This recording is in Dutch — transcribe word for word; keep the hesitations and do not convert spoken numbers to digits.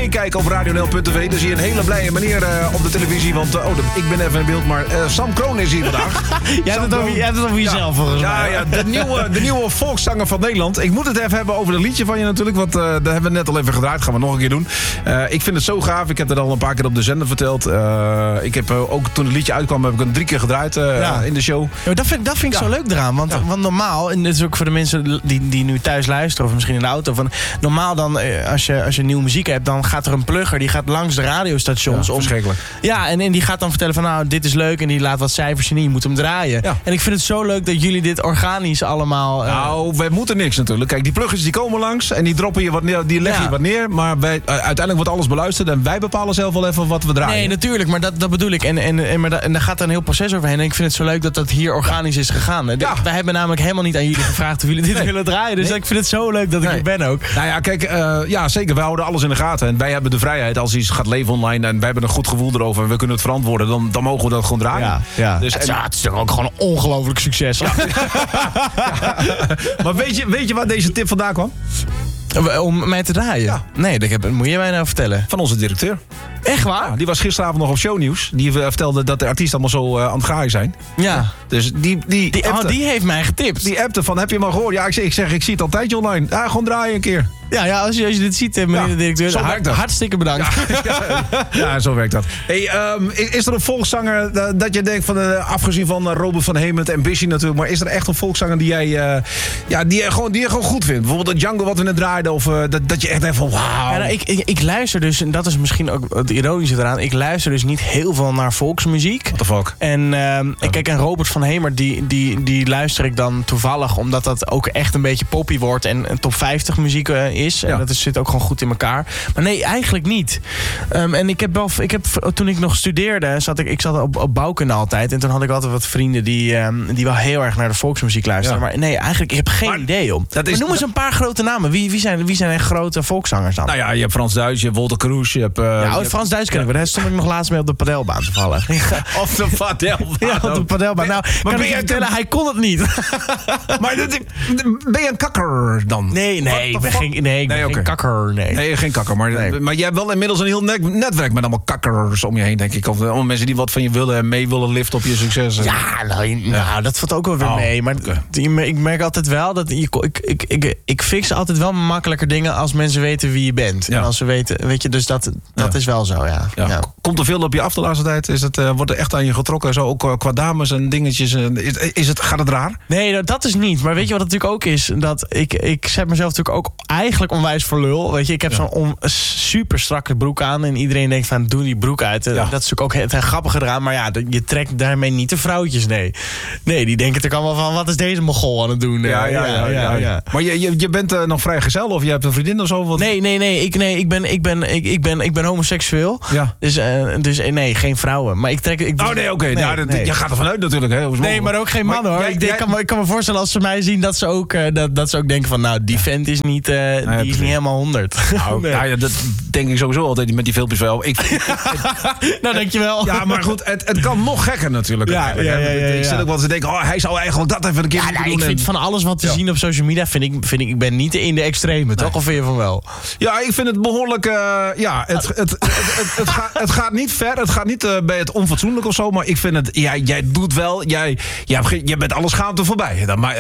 meekijken op radio n l punt t v. Dan zie je een hele blije meneer uh, op de televisie. Want uh, oh, de, ik ben even in beeld, maar uh, Sam Kroon is hier vandaag. Jij hebt het over, jij hebt het over jezelf, ja, volgens ja, mij. Ja, de nieuwe, de nieuwe volkszanger van Nederland. Ik moet het even hebben over het liedje van je natuurlijk. Want uh, daar hebben we net al even gedraaid. Gaan we nog een keer doen. Uh, ik vind het zo gaaf. Ik heb het al een paar keer op de zender verteld. Uh, ik heb uh, ook toen het liedje uitkwam, heb ik hem drie keer gedraaid uh, ja. in de show. Ja, dat vind, dat vind ik ja. zo leuk eraan. Want, ja. want normaal, en dit is ook voor de mensen die, die nu thuis luisteren, of misschien in de auto. Van, normaal dan, als je, als je nieuwe muziek hebt, dan gaat er een plugger. Die gaat langs de radiostations. Ja, om, verschrikkelijk. Ja, en, en die gaat dan vertellen van, nou, dit is leuk. En die laat wat cijfers zien. Je moet hem draaien. Ja. En ik vind het zo leuk dat jullie dit organisch allemaal... Uh... Nou, wij moeten niks natuurlijk. Kijk, die pluggetjes die komen langs en die droppen je wat neer, die leggen ja. je wat neer. Maar wij, uh, uiteindelijk wordt alles beluisterd en wij bepalen zelf wel even wat we draaien. Nee, natuurlijk, maar dat, dat bedoel ik. En, en, en, maar da, en daar gaat er een heel proces overheen. En ik vind het zo leuk dat dat hier organisch is gegaan. Ja. Wij hebben namelijk helemaal niet aan jullie gevraagd of jullie dit nee. willen draaien. Dus nee. ik vind het zo leuk dat ik nee. hier ben ook. Nou ja, kijk, uh, ja, zeker. Wij houden alles in de gaten. En wij hebben de vrijheid als iets gaat leven online en wij hebben een goed gevoel erover en we kunnen het verantwoorden, dan, dan mogen we dat gewoon draaien. Ja, ja. Dus, het, en, ja, het is toch ook gewoon een ongelooflijk succes. Ja. ja. Maar weet je, weet je waar deze tip vandaan kwam? Om mij te draaien? Ja. Nee, dat heb, moet je mij nou vertellen. Van onze directeur. Echt waar? Ja, die was gisteravond nog op shownieuws. Die vertelde dat de artiesten allemaal zo uh, aan het graaien zijn. Ja. Dus die... Die, die, oh, die heeft mij getipt. Die appte van, heb je hem al gehoord? Ja, ik zeg, ik, zeg, ik zie het altijd online. Ja, gewoon draaien een keer. Ja, ja als, je, als je dit ziet, meneer ja, de directeur, zo hart, hartstikke bedankt. Ja, ja, ja, zo werkt dat. Hey, um, is er een volkszanger uh, dat je denkt, van, uh, afgezien van uh, Robert van Hemert en Bushy natuurlijk, maar is er echt een volkszanger die jij uh, ja, die je, gewoon, die je gewoon goed vindt? Bijvoorbeeld de Django wat we net draaiden, of uh, dat, dat je echt denkt van wauw. Ja, nou, ik, ik, ik luister dus, en dat is misschien ook het ironische eraan, ik luister dus niet heel veel naar volksmuziek. What the fuck? En uh, ja. kijk, en Robert van Hemert, die, die, die luister ik dan toevallig, omdat dat ook echt een beetje poppy wordt en een top vijftig muziek uh, is. Ja. En dat is, zit ook gewoon goed in elkaar. Maar nee, eigenlijk niet. Um, en ik heb wel, ik heb, toen ik nog studeerde, zat ik, ik zat op, op bouwkunde altijd. En toen had ik altijd wat vrienden die, um, die wel heel erg naar de volksmuziek luisteren. Ja. Maar nee, eigenlijk, ik heb geen maar, idee om. Dat is, maar noem eens een paar grote namen. Wie, wie, zijn, wie zijn echt grote volkszangers dan? Nou ja, je hebt Frans Duits, je hebt Wolter Kroes, je hebt... Uh, ja, je Frans Duits ken ik, maar daar stond ik nog laatst mee op de padelbaan toevallig. Op de padelbaan? Ja, op de padelbaan. Nou, maar kan ik je vertellen, hij kon het niet. Maar ben je een kakker dan? Nee, nee, ik ben geen, nee, ik ben nee, okay. geen kakker. Nee. nee, geen kakker. Maar, nee. maar jij hebt wel inmiddels een heel netwerk met allemaal kakkers om je heen, denk ik. Of allemaal mensen die wat van je willen en mee willen liften op je succes. Ja, nou, ja. nou dat valt ook wel weer oh, mee. Maar okay. ik merk altijd wel dat... Je, ik, ik, ik, ik fix altijd wel makkelijker dingen als mensen weten wie je bent. Ja. En als ze weten, weet je, dus dat, dat ja. is wel zo, ja. Ja. Ja. Komt er veel op je af de laatste tijd? Is het, uh, wordt er echt aan je getrokken? Zo ook uh, qua dames en dingetjes? Uh, is, is het, gaat het raar? Nee, dat is niet. Maar weet je wat het natuurlijk ook is? Dat ik, ik zet mezelf natuurlijk ook eigenlijk onwijs voor lul. Weet je, ik heb ja. zo'n on, super strakke broek aan. En iedereen denkt van, doe die broek uit. Ja. Dat is natuurlijk ook het, het grappige eraan. Maar ja, je trekt daarmee niet de vrouwtjes, nee. Nee, die denken natuurlijk allemaal van, wat is deze mogol aan het doen? Ja, ja, ja. ja, ja, ja. ja. Maar je, je, je bent uh, nog vrijgezel of je hebt een vriendin of zo? Wat? Nee, nee, nee. Ik, nee, ik, ben, ik, ben, ik, ik, ben, ik ben homoseksueel. Ja. Dus, uh, dus nee, geen vrouwen. Maar ik trek... Ik, oh nee, oké. Okay. Nee, nee. Je gaat ervan uit natuurlijk. Hè? Nee, maar ook geen man hoor. Jij, ik, jij... kan me, ik kan me voorstellen als ze mij zien dat ze ook, uh, dat, dat ze ook denken van, nou, die vent is niet, uh, nee, die is niet helemaal honderd. Nou, nee. nou ja, dat denk ik sowieso altijd met die filmpjes wel. Ik, ik, nou, dankjewel. Ja, maar goed, het, het kan nog gekker natuurlijk. Ja, ja, ja, ja, ja. Ik zit ook wel te denken, oh, hij zou eigenlijk dat even een keer ja, moeten nou, doen. Ik vind en... van alles wat te ja. zien op social media, vind ik, vind ik, ik ben niet in de extreme, nee. toch? Of vind je van wel? Ja, ik vind het behoorlijk, uh, ja, het, het, het, het, het, het, gaat, het gaat niet ver, het gaat niet uh, bij het onfatsoenlijk of zo, maar ik vind het, ja, jij doet wel, jij, jij, jij bent alle schaamte voorbij. Dan, maar